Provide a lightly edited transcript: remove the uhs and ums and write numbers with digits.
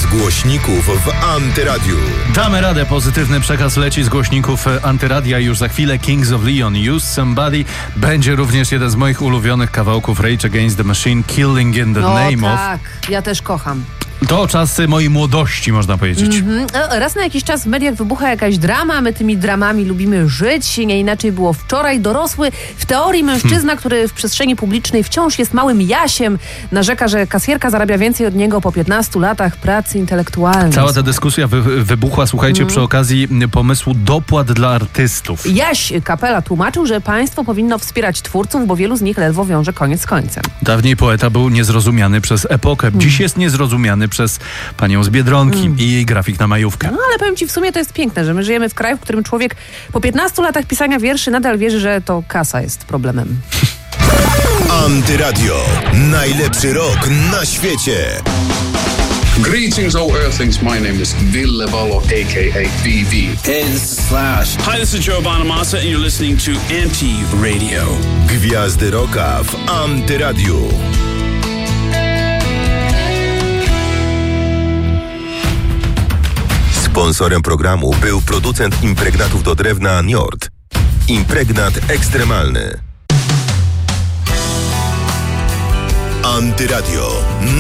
z głośników w Antyradiu. Damy radę, pozytywny przekaz leci z głośników Antyradia już za chwilę. Kings of Leon, Use Somebody. Będzie również jeden z moich ulubionych kawałków, Rage Against the Machine, Killing in the Name of. Tak, ja też kocham. To czasy mojej młodości, można powiedzieć. Raz na jakiś czas w mediach wybucha jakaś drama, my tymi dramami lubimy żyć. Nie inaczej było wczoraj. Dorosły, w teorii mężczyzna, który w przestrzeni publicznej wciąż jest małym Jasiem, narzeka, że kasjerka zarabia więcej od niego po 15 latach pracy intelektualnej. Cała ta dyskusja wybuchła, słuchajcie, przy okazji pomysłu dopłat dla artystów. Jaś Kapela tłumaczył, że państwo powinno wspierać twórców, bo wielu z nich ledwo wiąże koniec z końcem. Dawniej poeta był niezrozumiany przez epokę. Dziś jest niezrozumiany przez panią z Biedronki i jej grafik na majówkę. No ale powiem ci, w sumie to jest piękne, że my żyjemy w kraju, w którym człowiek po 15 latach pisania wierszy nadal wierzy, że to kasa jest problemem. Antyradio. Najlepszy rok na świecie. Greetings, all Earthlings. My name is Ville Valo, a.k.a. VV. Hey, this is Slash. Hi, this is Joe Bonamassa, and you're listening to Anti-Radio. Gwiazdy roka w Antyradiu. Sponsorem programu był producent impregnatów do drewna Njord. Impregnat ekstremalny. Antyradio.